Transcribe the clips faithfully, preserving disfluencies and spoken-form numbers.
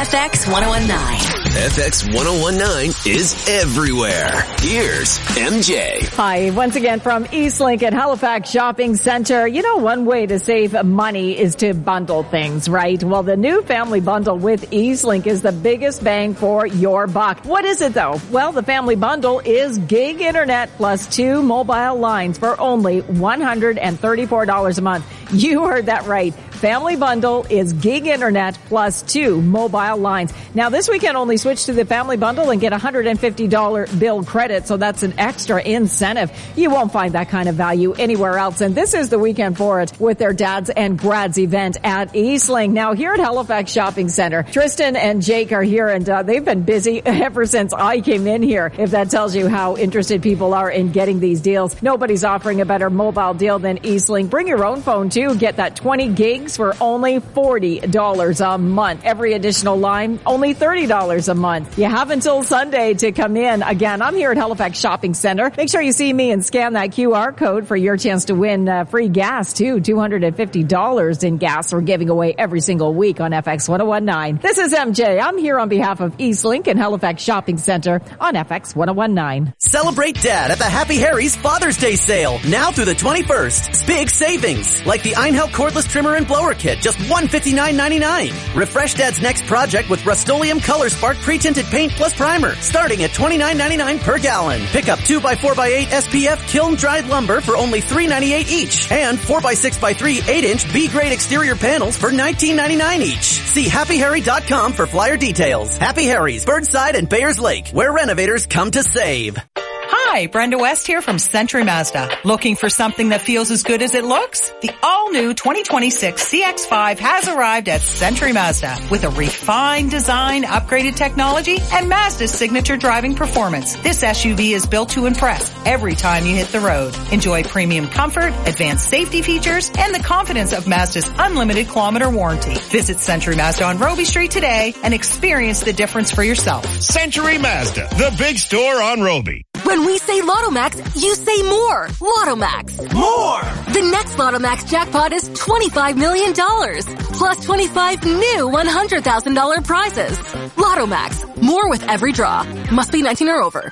F X one oh one nine. F X one oh one nine is everywhere. Here's M J. Hi, once again from East Lincoln Halifax Shopping Center. You know, one way to save money is to bundle things, right? Well, the new family bundle with Eastlink is the biggest bang for your buck. What is it though? Well, the family bundle is gig internet plus two mobile lines for only one hundred thirty-four dollars a month. You heard that right. Family bundle is gig internet plus two mobile lines. Now, this weekend only switch to the family bundle and get a one hundred fifty dollars bill credit, so that's an extra incentive. You won't find that kind of value anywhere else, and this is the weekend for it with their Dads and Grads event at Eastlink. Now, here at Halifax Shopping Center, Tristan and Jake are here, and uh, they've been busy ever since I came in here, if that tells you how interested people are in getting these deals. Nobody's offering a better mobile deal than Eastlink. Bring your own phone, too. Get that twenty gigs for only forty dollars a month. Every additional line, only thirty dollars a month. You have until Sunday to come in. Again, I'm here at Halifax Shopping Center. Make sure you see me and scan that Q R code for your chance to win uh, free gas, too. two hundred fifty dollars in gas we're giving away every single week on F X one oh one nine. This is M J. I'm here on behalf of Eastlink and Halifax Shopping Center on F X one oh one nine. Celebrate Dad at the Happy Harry's Father's Day sale, now through the twenty-first. Big savings, like the Einhell cordless trimmer and blower kit, just one hundred fifty-nine ninety-nine. Refresh Dad's next project with Rust-Oleum Color Spark pre-tinted paint plus primer, starting at twenty-nine ninety-nine per gallon. Pick up two by four by eight S P F kiln-dried lumber for only three ninety-eight each, and four by six by three eight inch B-grade exterior panels for nineteen ninety-nine each. See happy harry dot com for flyer details. Happy Harry's, Burnside and Bayers Lake, where renovators come to save. Hi, Brenda West here from Century Mazda. Looking for something that feels as good as it looks? The all-new twenty twenty-six C X five has arrived at Century Mazda with a refined design, upgraded technology, and Mazda's signature driving performance. This S U V is built to impress every time you hit the road. Enjoy premium comfort, advanced safety features, and the confidence of Mazda's unlimited kilometer warranty. Visit Century Mazda on Roby Street today and experience the difference for yourself. Century Mazda, the big store on Roby. When we say Lotto Max, you say more. Lotto Max. More! The next Lotto Max jackpot is twenty-five million dollars. Plus twenty-five new one hundred thousand dollars prizes. Lotto Max. More with every draw. Must be nineteen or over.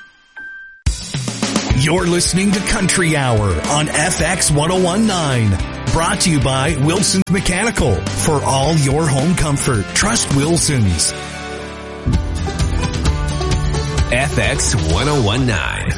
You're listening to Country Hour on F X one oh one nine. Brought to you by Wilson's Mechanical. For all your home comfort, trust Wilson's. F X one oh one nine.